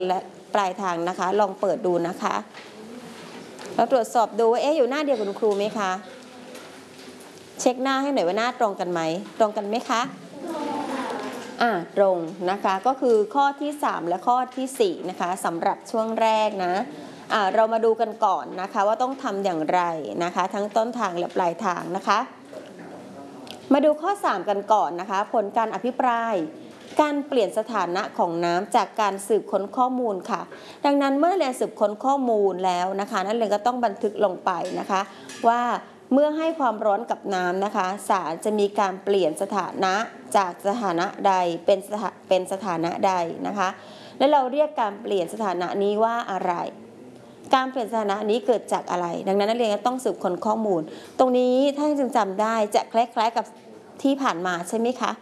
และปลายทางนะคะลองเปิดดูนะคะแล้วตรวจสอบดูว่าอยู่หน้าเดียวกับคุณครูไหมคะเช็คหน้าให้หน่อยว่าหน้าตรงกันไหมตรงกันไหมคะตรงนะคะก็คือข้อที่3และข้อที่4นะคะสำหรับช่วงแรกนะเรามาดูกันก่อนนะคะว่าต้องทำอย่างไรนะคะทั้งต้นทางและปลายทางนะคะมาดูข้อ3กันก่อนนะคะผลการอภิปรายการเปลี่ยนสถานะของน้ำจากการสืบค้นข้อมูลค่ะดังนั้นเมื่อเรียนสืบค้นข้อมูลแล้วนะคะนักเรียนก็ต้องบันทึกลงไปนะคะว่าเมื่อให้ความร้อนกับน้ำนะคะสารจะมีการเปลี่ยนสถานะจากสถานะใดเป็นสถานะใดนะคะและเราเรียกการเปลี่ยนสถานะนี้ว่าอะไรการเปลี่ยนสถานะนี้เกิดจากอะไรดังนั้นนักเรียนก็ต้องสืบค้นข้อมูลตรงนี้ถ้าจึงจำได้จะคล้ายๆกับที่ผ่านมาใช่ไหมคะ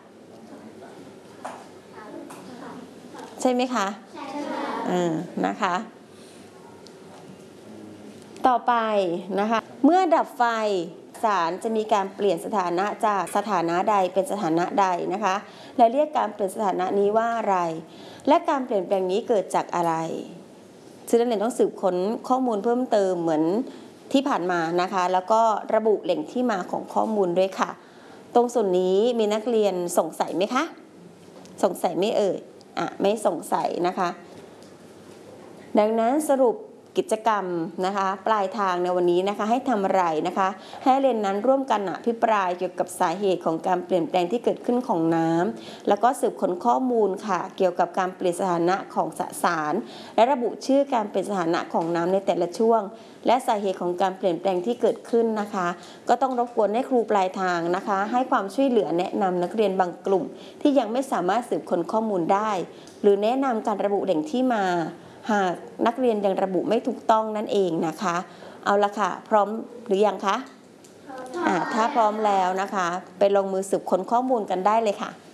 ใช่ไหมคะใช่ค่ะนะคะต่อไปนะคะเมื่อดับไฟสารจะมีการเปลี่ยนสถานะจากสถานะใดเป็นสถานะใดนะคะและเรียกการเปลี่ยนสถานะนี้ว่าอะไรและการเปลี่ยนแปลงนี้เกิดจากอะไรซึ่งนักเรียนต้องสืบค้นข้อมูลเพิ่มเติมเหมือนที่ผ่านมานะคะแล้วก็ระบุแหล่งที่มาของข้อมูลด้วยค่ะตรงส่วนนี้มีนักเรียนสงสัยไหมคะสงสัยไม่เอ่ยไม่สงสัยนะคะดังนั้นสรุปกิจกรรมนะคะปลายทางในวันนี้นะคะให้ทำอะไรนะคะให้เรียนนั้นร่วมกันอภิปรายเกี่ยวกับสาเหตุของการเปลี่ยนแปลงที่เกิดขึ้นของน้ำแล้วก็สืบค้นข้อมูลค่ะเกี่ยวกับการเปลี่ยนสถานะของสสารและระบุชื่อการเปลี่ยนสถานะของน้ำในแต่ละช่วงและสาเหตุของการเปลี่ยนแปลงที่เกิดขึ้นนะคะก็ต้องรบกวนให้ครูปลายทางนะคะให้ความช่วยเหลือแนะนำนักเรียนบางกลุ่มที่ยังไม่สามารถสืบค้นข้อมูลได้หรือแนะนำการระบุแหล่งที่มาหากนักเรียนยังระบุไม่ถูกต้องนั่นเองนะคะเอาละค่ะพร้อมหรือยังคะถ้าพร้อมแล้วนะคะไปลงมือสืบค้นข้อมูลกันได้เลยค่ะ